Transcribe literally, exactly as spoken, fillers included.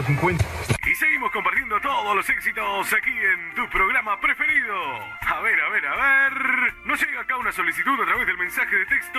cincuenta. Y seguimos compartiendo todos los éxitos aquí en tu programa preferido. A ver, a ver, a ver. Nos llega acá una solicitud a través del mensaje de texto.